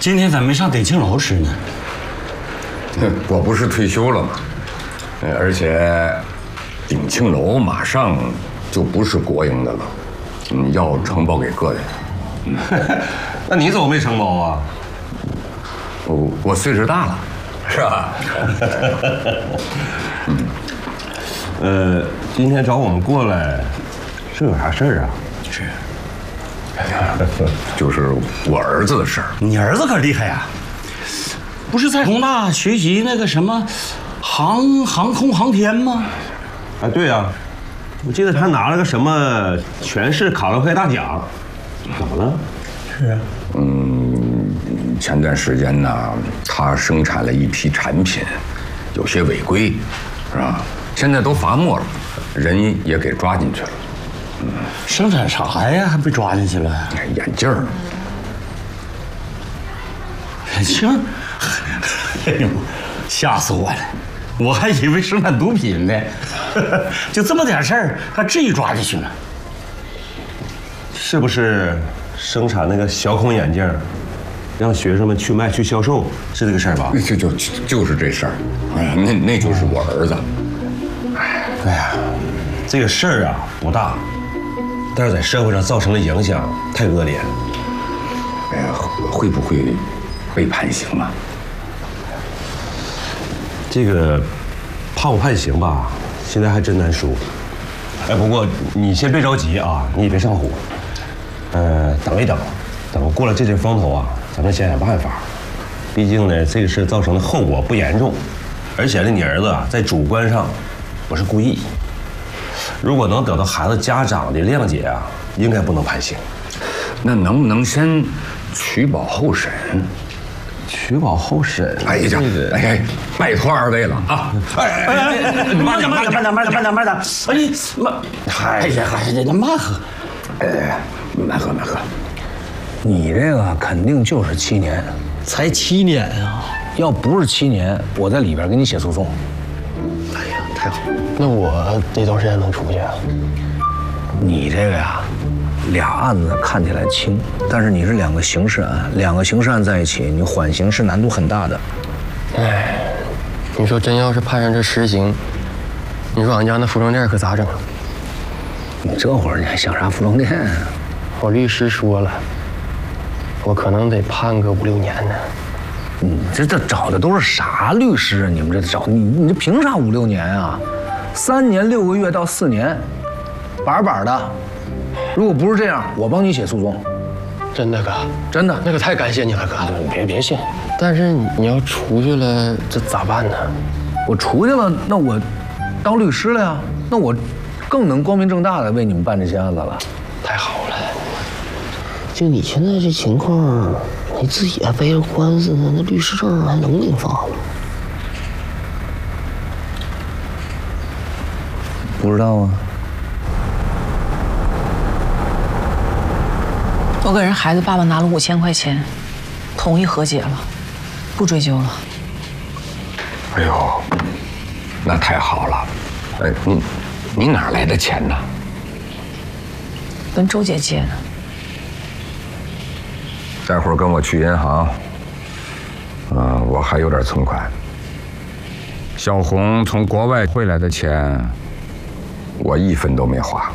今天咋没上鼎庆楼吃呢？ 我不是退休了吗？而且鼎庆楼马上就不是国营的了，要承包给个人。 那你怎么没承包啊？ 我岁数大了，是吧？ 今天找我们过来是有啥事儿啊？ 是，就是我儿子的事儿。 你儿子可厉害呀，不是在工大学习那个什么航空航天吗？ 啊，对呀，我记得他拿了个什么全市卡乐会大奖，怎么了？ 是啊， 前段时间呢，他生产了一批产品，有些违规，是吧？现在都罚没了，人也给抓进去了。 生产啥呀？还被抓进去了？ 眼镜儿。 眼镜？哎呦，吓死我了！我还以为生产毒品呢。就这么点事儿，他至于抓进去吗？ 是不是生产那个小孔眼镜，让学生们去卖去销售，是这个事儿吧？ 就是这事儿。哎呀，那就是我儿子。 哎呀，这个事儿啊不大，但是在社会上造成的影响太恶劣了。 哎呀，会不会被判刑啊？ 这个判不判刑吧，现在还真难说。哎，不过你先别着急啊，你也别上火。等一等，等过了这阵风头啊，咱们想想办法。毕竟呢，这个事造成的后果不严重，而且呢，你儿子啊，在主观上不是故意。如果能得到孩子家长的谅解啊，应该不能判刑。 那能不能先取保候审？ 取保候审？ 哎呀，哎，拜托二位了啊！ 慢点！哎你慢，哎呀，那慢喝。 慢喝。 你这个肯定就是7年， 才7年啊！ 要不是7年，我在里边给你写诉讼。 哎呀，太好了！ 那我那段时间能出去啊？ 你这个呀，2案子看起来轻，但是你是2个刑事案，2个刑事案在一起，你缓刑是难度很大的。 哎，你说真要是判上这10刑，你说俺家那服装店可咋整？ 你这会儿你还想啥服装店啊？ 我律师说了，我可能得判个5、6年呢。 你这找的都是啥律师啊？你们这找你这凭啥5、6年啊？3年6个月到4年，板板的。如果不是这样，我帮你写诉讼。 真的哥？ 真的？ 那可太感谢你了哥。 你别谢。 但是你要出去了，这咋办呢？ 我出去了，那我当律师了呀，那我更能光明正大的为你们办这些案子了。 太好了。就你现在这情况，你自己还背着官司呢，那律师证还能领发吗？ 不知道啊。 我给人孩子爸爸拿了5000块钱，同意和解了，不追究了。 哎呦，那太好了！哎，你哪来的钱呢？ 跟周姐借的。 待会儿跟我去银行。我还有点存款。小红从国外汇来的钱，我1分都没花。